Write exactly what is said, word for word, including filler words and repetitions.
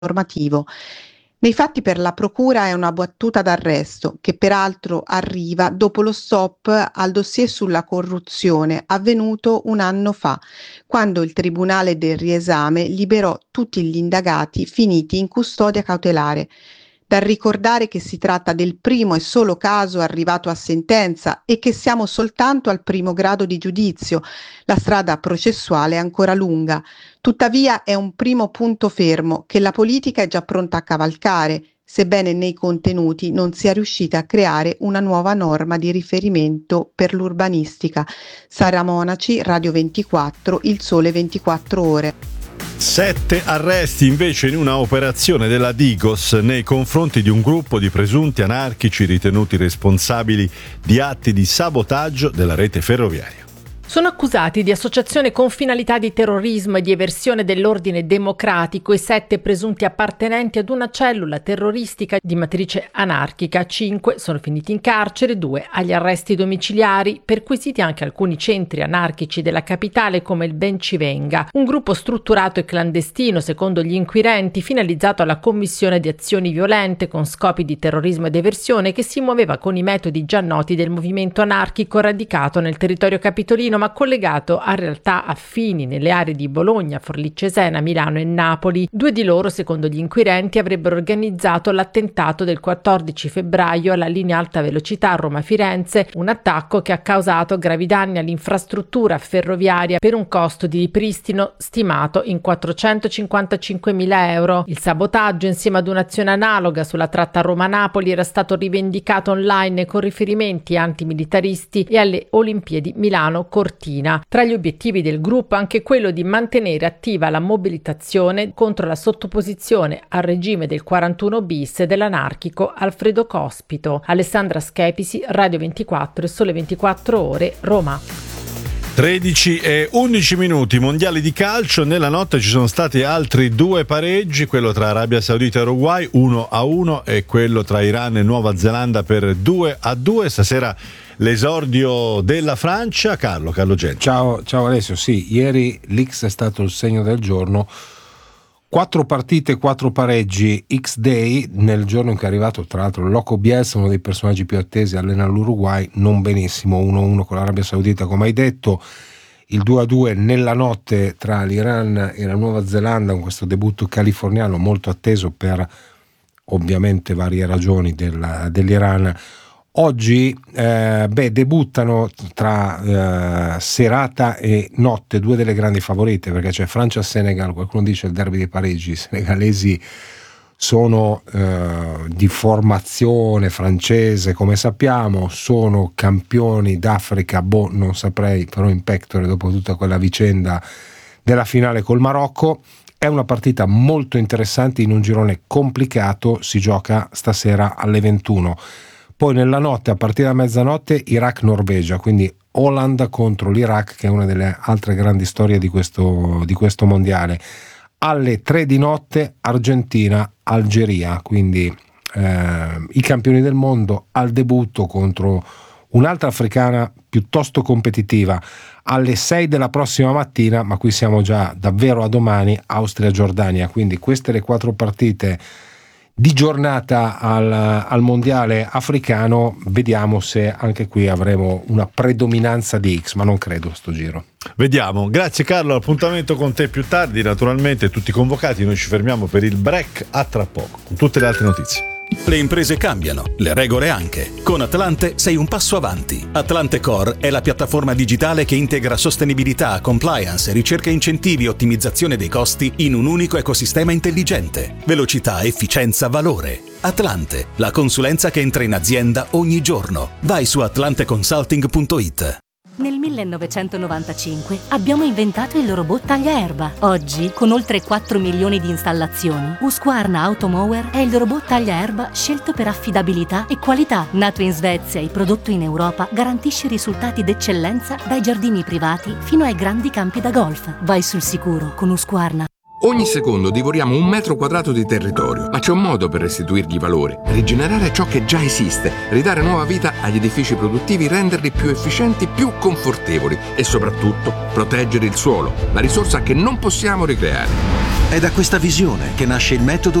normativo. Nei fatti per la procura è una battuta d'arresto che peraltro arriva dopo lo stop al dossier sulla corruzione avvenuto un anno fa, quando il Tribunale del riesame liberò tutti gli indagati finiti in custodia cautelare. Da ricordare che si tratta del primo e solo caso arrivato a sentenza e che siamo soltanto al primo grado di giudizio. La strada processuale è ancora lunga. Tuttavia è un primo punto fermo che la politica è già pronta a cavalcare, sebbene nei contenuti non sia riuscita a creare una nuova norma di riferimento per l'urbanistica. Sara Monaci, Radio ventiquattro, Il Sole ventiquattro Ore. Sette arresti invece in una operazione della Digos nei confronti di un gruppo di presunti anarchici ritenuti responsabili di atti di sabotaggio della rete ferroviaria. Sono accusati di associazione con finalità di terrorismo e di eversione dell'ordine democratico i sette presunti appartenenti ad una cellula terroristica di matrice anarchica. Cinque sono finiti in carcere, due agli arresti domiciliari, perquisiti anche alcuni centri anarchici della capitale come il Bencivenga, un gruppo strutturato e clandestino secondo gli inquirenti finalizzato alla commissione di azioni violente con scopi di terrorismo ed eversione che si muoveva con i metodi già noti del movimento anarchico radicato nel territorio capitolino ma collegato a realtà affini nelle aree di Bologna, Forlì Cesena, Milano e Napoli. Due di loro, secondo gli inquirenti, avrebbero organizzato l'attentato del quattordici febbraio alla linea alta velocità Roma-Firenze, un attacco che ha causato gravi danni all'infrastruttura ferroviaria per un costo di ripristino stimato in quattrocentocinquantacinquemila euro. Il sabotaggio, insieme ad un'azione analoga sulla tratta Roma-Napoli, era stato rivendicato online con riferimenti antimilitaristi e alle Olimpiadi Milano-Cortina. Tra gli obiettivi del gruppo anche quello di mantenere attiva la mobilitazione contro la sottoposizione al regime del quarantuno bis dell'anarchico Alfredo Cospito. Alessandra Schepisi, Radio ventiquattro e Sole ventiquattro Ore, Roma. tredici e undici minuti, mondiali di calcio. Nella notte ci sono stati altri due pareggi, quello tra Arabia Saudita e Uruguay uno a uno e quello tra Iran e Nuova Zelanda per due a due. Stasera l'esordio della Francia. Carlo, Carlo Genti. Ciao, ciao Alessio. Sì, ieri l'X è stato il segno del giorno. Quattro partite, quattro pareggi, X-Day, nel giorno in cui è arrivato tra l'altro Loco Bielsa, uno dei personaggi più attesi, allena l'Uruguay, non benissimo, uno a uno con l'Arabia Saudita, come hai detto, il due a due nella notte tra l'Iran e la Nuova Zelanda, con questo debutto californiano molto atteso per ovviamente varie ragioni del, dell'Iran. Oggi eh, beh, debuttano tra eh, serata e notte due delle grandi favorite, perché c'è Francia-Senegal, qualcuno dice il derby di Parigi. I senegalesi sono eh, di formazione francese, come sappiamo, sono campioni d'Africa, boh, non saprei, però in pectore dopo tutta quella vicenda della finale col Marocco. È una partita molto interessante in un girone complicato, si gioca stasera alle ventuno. Poi nella notte, a partire da mezzanotte, Iraq-Norvegia, quindi Olanda contro l'Iraq, che è una delle altre grandi storie di questo, di questo mondiale. Alle tre di notte Argentina-Algeria, quindi eh, i campioni del mondo al debutto contro un'altra africana piuttosto competitiva. Alle sei della prossima mattina, ma qui siamo già davvero a domani, Austria-Giordania. Quindi queste le quattro partite di giornata al, al mondiale africano. Vediamo se anche qui avremo una predominanza di X, ma non credo sto giro. Vediamo. Grazie Carlo, appuntamento con te più tardi, naturalmente tutti convocati. Noi ci fermiamo per il break, a tra poco con tutte le altre notizie. Le imprese cambiano, le regole anche. Con Atlante sei un passo avanti. Atlante Core è la piattaforma digitale che integra sostenibilità, compliance, ricerca e incentivi e ottimizzazione dei costi in un unico ecosistema intelligente. Velocità, efficienza, valore. Atlante, la consulenza che entra in azienda ogni giorno. Vai su atlante consulting punto it. Nel millenovecentonovantacinque abbiamo inventato il robot tagliaerba. Oggi, con oltre quattro milioni di installazioni, Husqvarna Automower è il robot tagliaerba scelto per affidabilità e qualità. Nato in Svezia e prodotto in Europa, garantisce risultati d'eccellenza dai giardini privati fino ai grandi campi da golf. Vai sul sicuro con Husqvarna. Ogni secondo divoriamo un metro quadrato di territorio, ma c'è un modo per restituirgli valore, rigenerare ciò che già esiste, ridare nuova vita agli edifici produttivi, renderli più efficienti, più confortevoli e soprattutto proteggere il suolo, la risorsa che non possiamo ricreare. È da questa visione che nasce il metodo